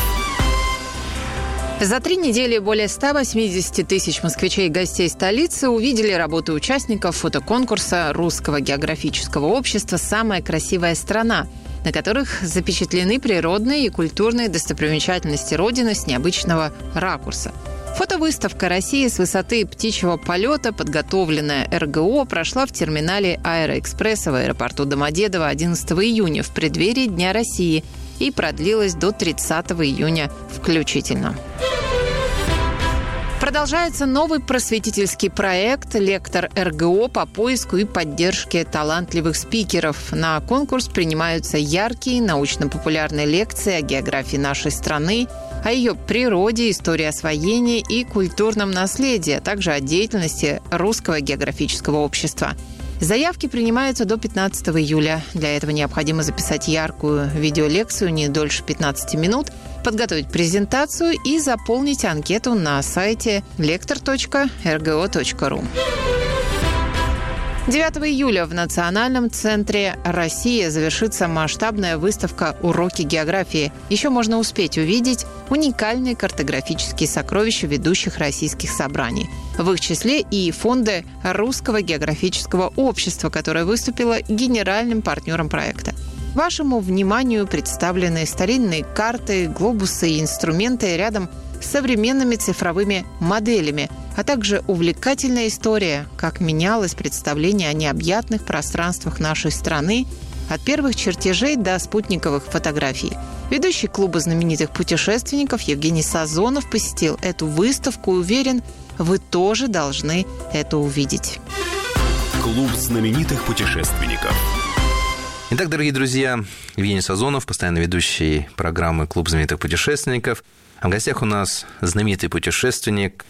За 3 недели более 180 тысяч москвичей и гостей столицы увидели работы участников фотоконкурса Русского географического общества «Самая красивая страна», на которых запечатлены природные и культурные достопримечательности Родины с необычного ракурса. Фотовыставка России с высоты птичьего полета, подготовленная РГО, прошла в терминале Аэроэкспресса в аэропорту Домодедово 11 июня в преддверии Дня России и продлилась до 30 июня включительно. Продолжается новый просветительский проект «Лектор РГО» по поиску и поддержке талантливых спикеров. На конкурс принимаются яркие научно-популярные лекции о географии нашей страны, о ее природе, истории освоения и культурном наследии, а также о деятельности Русского географического общества. Заявки принимаются до 15 июля. Для этого необходимо записать яркую видеолекцию не дольше 15 минут подготовить презентацию и заполнить анкету на сайте lector.rgo.ru. 9 июля в Национальном центре «Россия» завершится масштабная выставка «Уроки географии». Еще можно успеть увидеть уникальные картографические сокровища ведущих российских собраний. В их числе и фонды Русского географического общества, которое выступило генеральным партнером проекта. Вашему вниманию представлены старинные карты, глобусы и инструменты рядом с современными цифровыми моделями, а также увлекательная история, как менялось представление о необъятных пространствах нашей страны от первых чертежей до спутниковых фотографий. Ведущий клуба знаменитых путешественников Евгений Сазонов посетил эту выставку и уверен, вы тоже должны это увидеть. Клуб знаменитых путешественников. Итак, дорогие друзья, Евгений Сазонов, постоянно ведущий программы «Клуб знаменитых путешественников». А в гостях у нас знаменитый путешественник,